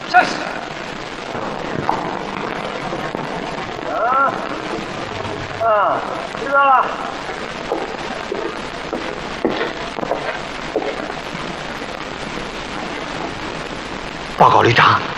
下去。知道了。 报告旅长，